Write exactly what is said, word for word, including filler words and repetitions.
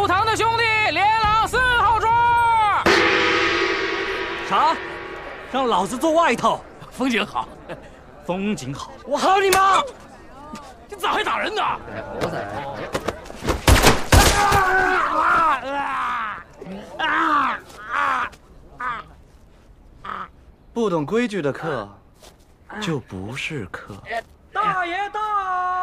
堂的兄弟连朗四号桌。 啥？让老子坐外头？ 风景好， 风景好，我好你妈！ 你咋还打人呢？ 不懂规矩的课，就不是课。 大爷到！